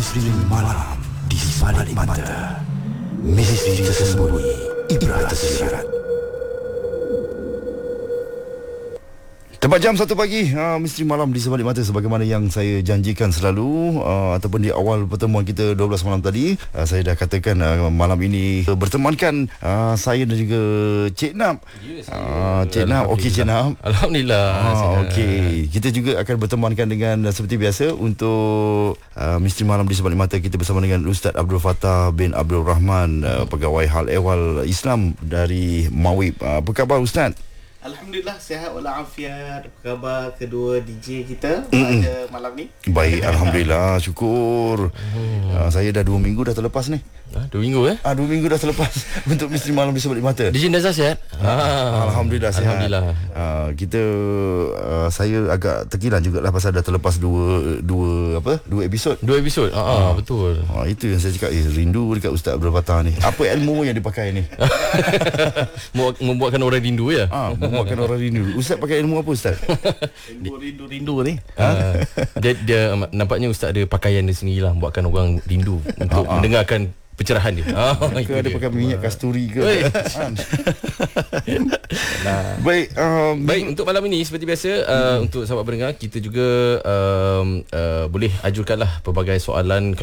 Misteri malam di sebalik mata. Misteri tersembunyi, ibrah tersirat. Tepat jam 1 pagi, misteri malam di sebalik mata, sebagaimana yang saya janjikan selalu, ataupun di awal pertemuan kita 12 malam tadi. Saya dah katakan malam ini bertemankan saya dan juga Cik Nap. Cik Nap, okey Cik Nap? Alhamdulillah. Okey, kita juga akan bertemankan dengan seperti biasa untuk misteri malam di sebalik mata. Kita bersama dengan Ustaz Abdul Fattah bin Abdul Rahman, pegawai hal ehwal Islam dari Mawib. Apa khabar Ustaz? Alhamdulillah, sihat walafiat. Apa khabar kedua DJ kita pada malam ni? Baik, Alhamdulillah, syukur. Saya dah 2 minggu dah terlepas ni. 2 minggu 2 minggu dah terlepas untuk misteri malam di sebalik mata. DJ Nazar sihat? Alhamdulillah sihat. Alhamdulillah. Kita saya agak terkilan jugalah pasal dah terlepas dua episod. 2 episod. Betul. Itu yang saya cakap, rindu dekat Ustaz Abdul Fattah ni. Apa ilmu yang dipakai ni? Membuatkan orang rindu ya. Membuatkan orang rindu. Ustaz pakai ilmu apa Ustaz? Ilmu rindu ni. Dia nampaknya Ustaz ada pakaian dia sendiri lah, membuatkan orang rindu untuk mendengarkan pencerahan dia. Ke ada pakai minyak kasturi ke? Baik, baik, untuk malam ini seperti biasa, untuk sahabat pendengar, kita juga boleh ajukanlah pelbagai soalan.